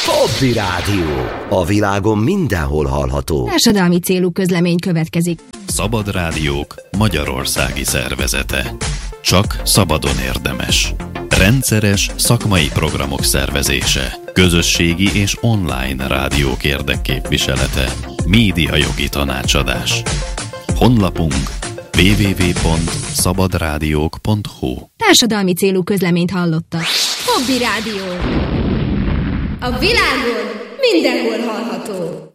Hobby Rádió. A világon mindenhol hallható. Társadalmi célú közlemény következik. Szabad Rádiók Magyarországi Szervezete. Csak szabadon érdemes. Rendszeres szakmai programok szervezése. Közösségi és online rádiók érdekképviselete. Médiajogi tanácsadás. Honlapunk www.szabadrádiók.hu. Társadalmi célú közleményt hallottak. Hobby Rádió. A világon mindenhol hallható.